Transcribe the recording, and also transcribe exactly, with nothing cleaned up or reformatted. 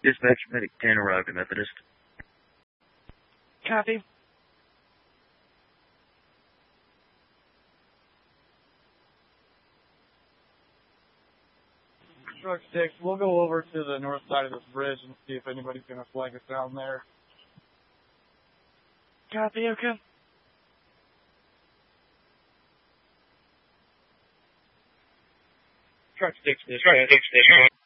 Dispatch Medic ten arrived, Methodist. Copy. Truck six, we'll go over to the north side of this bridge and see if anybody's going to flag us down there. Copy, okay. Truck six, this truck six, this